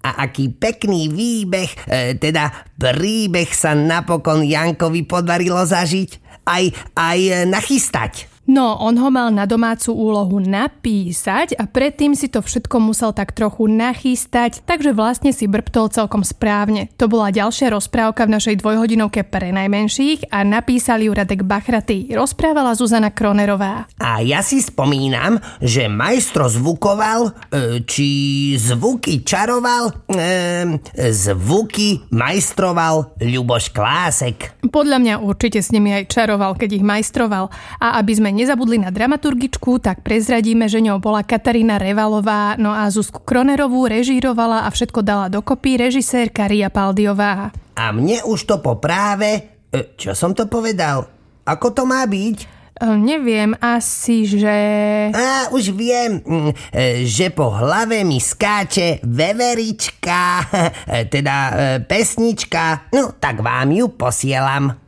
A aký pekný výbeh, teda príbeh sa napokon Jankovi podarilo zažiť, aj nachystať. No, on ho mal na domácu úlohu napísať a predtým si to všetko musel tak trochu nachystať, takže vlastne si brbtol celkom správne. To bola ďalšia rozprávka v našej dvojhodinovke pre najmenších a napísali ju Radek Bachratý. Rozprávala Zuzana Kronerová. A ja si spomínam, že majstro zvukoval, či zvuky čaroval, zvuky majstroval Ľuboš Klásek. Podľa mňa určite s nimi aj čaroval, keď ich majstroval. A aby sme nezabudli na dramaturgičku, tak prezradíme, že ňou bola Katarína Revalová, no a Zuzku Kronerovú režírovala a všetko dala dokopy režisérka Ria Paldiová. A mne už to po práve... Čo som to povedal? Ako to má byť? Neviem, asi, že... Už viem, že po hlave mi skáče veverička, teda pesnička, no tak vám ju posielam.